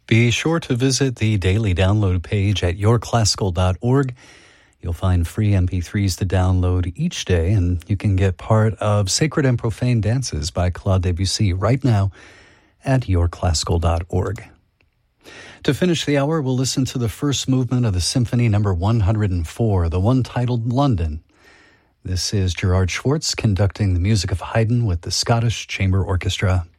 Be sure to visit the daily download page at yourclassical.org. You'll find free MP3s to download each day, and you can get part of Sacred and Profane Dances by Claude Debussy right now at yourclassical.org. To finish the hour, we'll listen to the first movement of the Symphony Number 104, the one titled London. This is Gerard Schwartz conducting the music of Haydn with the Scottish Chamber Orchestra.